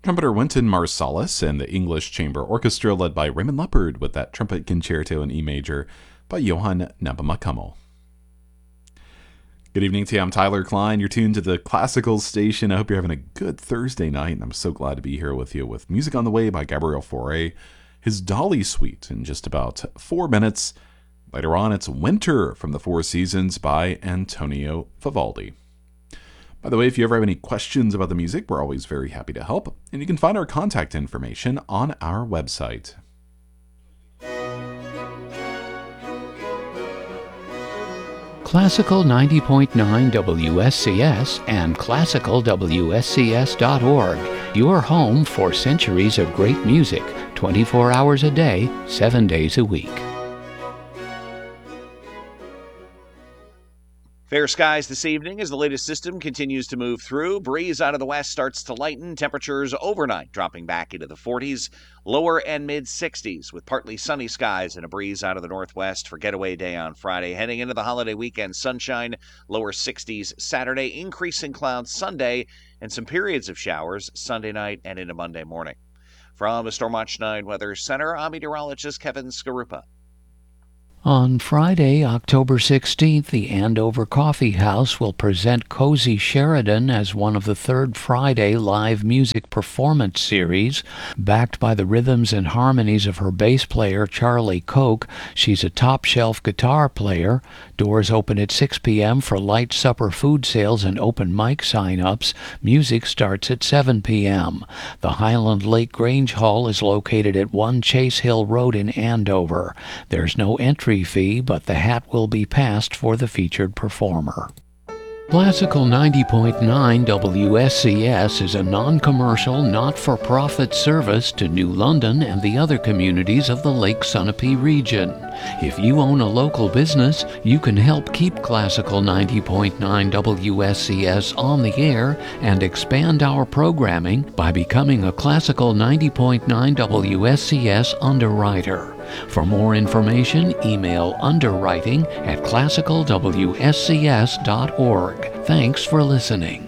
Trumpeter Wynton Marsalis and the English Chamber Orchestra led by Raymond Leopard with that trumpet concerto in E major by Johann Nepomucemo. Good evening to you. I'm Tyler Klein. You're tuned to the Classical Station. I hope you're having a good Thursday night, and I'm so glad to be here with you with Music on the Way by Gabriel Fauré, his Dolly Suite in just about 4 minutes. Later on, it's Winter from the Four Seasons by Antonio Vivaldi. By the way, if you ever have any questions about the music, we're always very happy to help, and you can find our contact information on our website. Classical 90.9 WSCS and classicalwscs.org, your home for centuries of great music, 24 hours a day, 7 days a week. Fair skies this evening as the latest system continues to move through. Breeze out of the west starts to lighten. Temperatures overnight dropping back into the 40s, lower and mid-60s with partly sunny skies and a breeze out of the northwest for getaway day on Friday. Heading into the holiday weekend, sunshine, lower 60s Saturday, increasing clouds Sunday, and some periods of showers Sunday night and into Monday morning. From the Stormwatch 9 Weather Center, I'm meteorologist Kevin Skarupa. On Friday, October 16th, the Andover Coffee House will present Cozy Sheridan as one of the third Friday live music performance series. Backed by the rhythms and harmonies of her bass player, Charlie Koch, she's a top-shelf guitar player. Doors open at 6 p.m. for light supper food sales and open mic sign-ups. Music starts at 7 p.m. The Highland Lake Grange Hall is located at 1 Chase Hill Road in Andover. There's no entry fee, but the hat will be passed for the featured performer. Classical 90.9 WSCS is a non-commercial, not-for-profit service to New London and the other communities of the Lake Sunapee region. If you own a local business, you can help keep Classical 90.9 WSCS on the air and expand our programming by becoming a Classical 90.9 WSCS underwriter. For more information, email underwriting@classicalwscs.org. Thanks for listening.